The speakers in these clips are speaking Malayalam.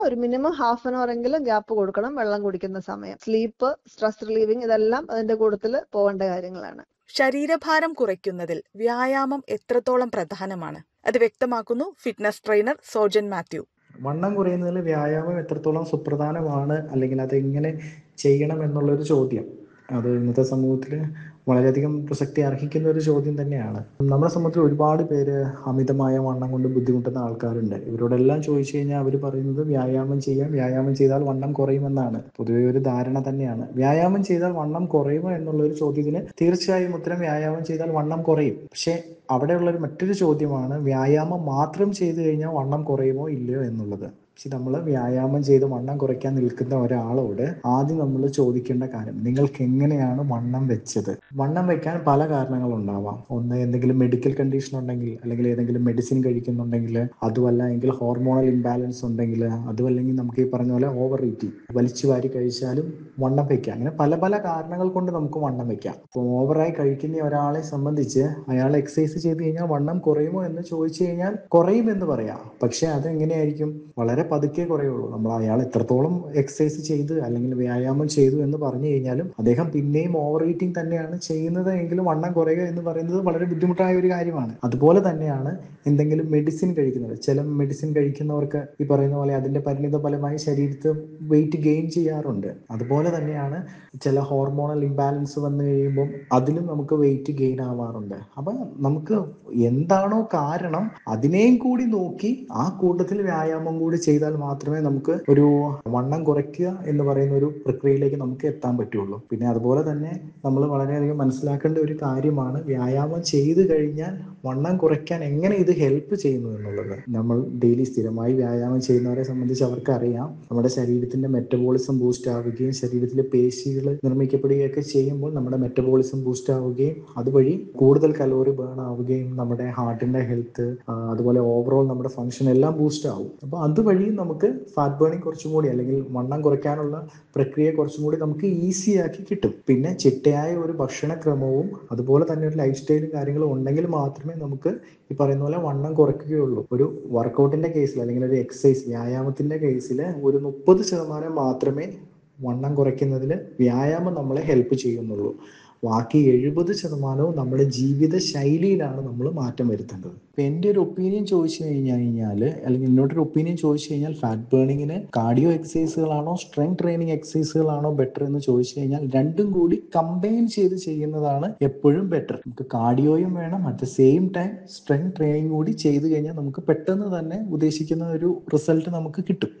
ഒരു മിനിമം ഹാഫ് ആൻ അവർ എങ്കിലും ഗ്യാപ്പ് കൊടുക്കണം വെള്ളം കുടിക്കുന്ന സമയം. സ്ലീപ്പ്, സ്ട്രെസ് റിലീവിങ്, ഇതെല്ലാം അതിന്റെ കൂട്ടത്തിൽ പോകേണ്ട കാര്യങ്ങളാണ്. ശരീരഭാരം കുറയ്ക്കുന്നതിൽ വ്യായാമം എത്രത്തോളം പ്രധാനമാണ്? അത് വ്യക്തമാക്കുന്നു ഫിറ്റ്നസ് ട്രെയിനർ സോജൻ മാത്യു. വണ്ണം കുറയുന്നതിൽ വ്യായാമം എത്രത്തോളം സുപ്രധാനമാണ്, അല്ലെങ്കിൽ അതെങ്ങനെ ചെയ്യണം എന്നുള്ളൊരു ചോദ്യം, അത് ഇന്നത്തെ സമൂഹത്തിൽ വളരെയധികം പ്രസക്തി അർഹിക്കുന്ന ഒരു ചോദ്യം തന്നെയാണ്. നമ്മുടെ സമൂഹത്തിൽ ഒരുപാട് പേര് അമിതമായ വണ്ണം കൊണ്ട് ബുദ്ധിമുട്ടുന്ന ആൾക്കാരുണ്ട്. ഇവരോടെല്ലാം ചോദിച്ചു കഴിഞ്ഞാൽ അവർ പറയുന്നത് വ്യായാമം ചെയ്യാം, വ്യായാമം ചെയ്താൽ വണ്ണം കുറയുമെന്നാണ്. പൊതുവെ ഒരു ധാരണ തന്നെയാണ്. വ്യായാമം ചെയ്താൽ വണ്ണം കുറയുമോ എന്നുള്ള ഒരു ചോദ്യത്തിന് തീർച്ചയായും ഉത്തരം വ്യായാമം ചെയ്താൽ വണ്ണം കുറയും. പക്ഷെ അവിടെയുള്ളൊരു മറ്റൊരു ചോദ്യമാണ് വ്യായാമം മാത്രം ചെയ്തു കഴിഞ്ഞാൽ വണ്ണം കുറയുമോ ഇല്ലയോ എന്നുള്ളത്. പക്ഷെ നമ്മൾ വ്യായാമം ചെയ്ത് വണ്ണം കുറയ്ക്കാൻ നിൽക്കുന്ന ഒരാളോട് ആദ്യം നമ്മൾ ചോദിക്കേണ്ട കാര്യം, നിങ്ങൾക്ക് എങ്ങനെയാണ് വണ്ണം വെച്ചത്? വണ്ണം വെക്കാൻ പല കാരണങ്ങളുണ്ടാവാം. ഒന്ന്, എന്തെങ്കിലും മെഡിക്കൽ കണ്ടീഷൻ ഉണ്ടെങ്കിൽ, അല്ലെങ്കിൽ ഏതെങ്കിലും മെഡിസിൻ കഴിക്കുന്നുണ്ടെങ്കിൽ, അതുമല്ല എങ്കിൽ ഹോർമോണൽ ഇംബാലൻസ് ഉണ്ടെങ്കിൽ, അതുമല്ലെങ്കിൽ നമുക്ക് ഈ പറഞ്ഞ പോലെ ഓവർ ഈറ്റിംഗ്, വലിച്ചു വാരി കഴിച്ചാലും വണ്ണം വെക്കാം. അങ്ങനെ പല പല കാരണങ്ങൾ കൊണ്ട് നമുക്ക് വണ്ണം വെക്കാം. അപ്പോൾ ഓവറായി കഴിക്കുന്ന ഒരാളെ സംബന്ധിച്ച് അയാൾ എക്സസൈസ് ചെയ്ത് കഴിഞ്ഞാൽ വണ്ണം കുറയുമോ എന്ന് ചോദിച്ചു കഴിഞ്ഞാൽ കുറയുമെന്ന് പറയാം. പക്ഷെ അതെങ്ങനെയായിരിക്കും? വളരെ പതുക്കെ കുറയുള്ളൂ. നമ്മൾ അയാൾ എത്രത്തോളം എക്സസൈസ് ചെയ്ത് അല്ലെങ്കിൽ വ്യായാമം ചെയ്തു എന്ന് പറഞ്ഞു കഴിഞ്ഞാലും അദ്ദേഹം പിന്നെയും ഓവർ ഈറ്റിംഗ് തന്നെയാണ് ചെയ്യുന്നത് എങ്കിലും വണ്ണം കുറയുക എന്ന് പറയുന്നത് വളരെ ബുദ്ധിമുട്ടായ ഒരു കാര്യമാണ്. അതുപോലെ തന്നെയാണ് എന്തെങ്കിലും മെഡിസിൻ കഴിക്കുന്നത്. ചില മെഡിസിൻ കഴിക്കുന്നവർക്ക് ഈ പറയുന്ന പോലെ അതിന്റെ പരിണിത ഫലമായി ശരീരത്തിൽ വെയിറ്റ് ഗെയിൻ ചെയ്യാറുണ്ട്. അതുപോലെ തന്നെയാണ് ചില ഹോർമോണൽ ഇംബാലൻസ് വന്നു കഴിയുമ്പോൾ അതിലും നമുക്ക് വെയിറ്റ് ഗെയിൻ ആവാറുണ്ട്. അപ്പം നമുക്ക് എന്താണോ കാരണം അതിനെയും കൂടി നോക്കി ആ കൂട്ടത്തിൽ വ്യായാമം കൂടി ചെയ്താൽ മാത്രമേ നമുക്ക് ഒരു വണ്ണം കുറയ്ക്കുക എന്ന് പറയുന്ന ഒരു പ്രക്രിയയിലേക്ക് നമുക്ക് എത്താൻ പറ്റുള്ളൂ. പിന്നെ അതുപോലെ തന്നെ നമ്മൾ വളരെയധികം മനസ്സിലാക്കേണ്ട ഒരു കാര്യമാണ് വ്യായാമം ചെയ്തു കഴിഞ്ഞാൽ വണ്ണം കുറയ്ക്കാൻ എങ്ങനെ ഇത് ഹെൽപ്പ് ചെയ്യുന്നു എന്നുള്ളത്. നമ്മൾ ഡെയിലി സ്ഥിരമായി വ്യായാമം ചെയ്യുന്നവരെ സംബന്ധിച്ച് അവർക്കറിയാം നമ്മുടെ ശരീരത്തിന്റെ മെറ്റബോളിസം ബൂസ്റ്റ് ആവുകയും ശരീരത്തിലെ പേശികൾ നിർമ്മിക്കപ്പെടുകയൊക്കെ ചെയ്യുമ്പോൾ നമ്മുടെ മെറ്റബോളിസം ബൂസ്റ്റ് ആവുകയും അതുവഴി കൂടുതൽ കലോറി ബേൺ ആവുകയും നമ്മുടെ ഹാർട്ടിന്റെ ഹെൽത്ത്, അതുപോലെ ഓവറോൾ നമ്മുടെ ഫംഗ്ഷൻ എല്ലാം ബൂസ്റ്റ് ആവും. അപ്പോൾ അതുവഴി നമുക്ക് ഫാറ്റ് ബേണിംഗ് കുറച്ചും കൂടി, അല്ലെങ്കിൽ വണ്ണം കുറയ്ക്കാനുള്ള പ്രക്രിയ കുറച്ചും കൂടി നമുക്ക് ഈസി ആക്കി കിട്ടും. പിന്നെ ചിട്ടയായ ഒരു ഭക്ഷണക്രമവും അതുപോലെ തന്നെ ഒരു ലൈഫ് സ്റ്റൈലും കാര്യങ്ങളും ഉണ്ടെങ്കിൽ മാത്രമേ നമുക്ക് ഈ പറയുന്ന പോലെ വണ്ണം കുറയ്ക്കുകയുള്ളൂ. ഒരു വർക്കൗട്ടിന്റെ കേസിൽ അല്ലെങ്കിൽ ഒരു എക്സസൈസ് വ്യായാമത്തിന്റെ കേസിൽ ഒരു 30% മാത്രമേ വണ്ണം കുറയ്ക്കുന്നതിൽ വ്യായാമം നമ്മളെ ഹെൽപ്പ് ചെയ്യുന്നുള്ളൂ. ബാക്കി 70% നമ്മുടെ ജീവിത ശൈലിയിലാണ് നമ്മൾ മാറ്റം വരുത്തേണ്ടത്. ഇപ്പം എൻ്റെ ഒരു ഒപ്പീനിയൻ ചോദിച്ചു കഴിഞ്ഞാൽ, അല്ലെങ്കിൽ എന്നോടൊരു ഒപ്പീനിയൻ ചോദിച്ചു കഴിഞ്ഞാൽ, fat ബേണിങ്ങിന് cardio എക്സസൈസുകളാണോ strength training എക്സസൈസുകളാണോ better എന്ന് ചോദിച്ചു കഴിഞ്ഞാൽ രണ്ടും കൂടി കമ്പൈൻ ചെയ്ത് ചെയ്യുന്നതാണ് എപ്പോഴും ബെറ്റർ. നമുക്ക് കാർഡിയോയും വേണം, at the same time strength training കൂടി ചെയ്തു കഴിഞ്ഞാൽ നമുക്ക് പെട്ടെന്ന് തന്നെ ഉദ്ദേശിക്കുന്ന ഒരു റിസൾട്ട് നമുക്ക് കിട്ടും.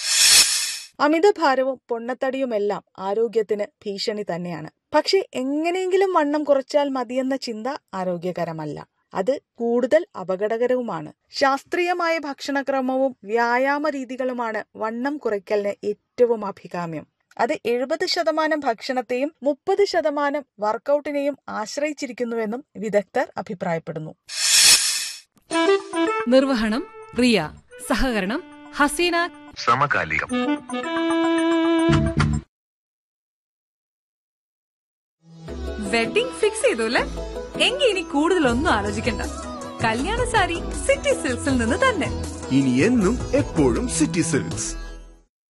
അമിതഭാരവും പൊണ്ണത്തടിയുമെല്ലാം ആരോഗ്യത്തിന് ഭീഷണി തന്നെയാണ്. പക്ഷെ എങ്ങനെയെങ്കിലും വണ്ണം കുറച്ചാൽ മതിയെന്ന ചിന്ത ആരോഗ്യകരമല്ല. അത് കൂടുതൽ അപകടകരവുമാണ്. ശാസ്ത്രീയമായ ഭക്ഷണക്രമവും വ്യായാമ രീതികളുമാണ് വണ്ണം കുറയ്ക്കലിന് ഏറ്റവും അഭികാമ്യം. അത് 70% ഭക്ഷണത്തെയും 30% വർക്കൗട്ടിനെയും ആശ്രയിച്ചിരിക്കുന്നുവെന്നും വിദഗ്ധർ അഭിപ്രായപ്പെടുന്നു. നിർവഹണം റിയ, സഹകരണം ഹസീന. സമകാലികം. വെഡിംഗ് ഫിക്സ് ചെയ്തു അല്ലേ? എങ്കിൽ ഇനി കൂടുതലൊന്നും ആലോചിക്കണ്ട. കല്യാണ സാരി സിറ്റി സിൽക്സിൽ നിന്ന് തന്നെ. ഇനി എന്നും എപ്പോഴും സിറ്റി സിൽക്സ്.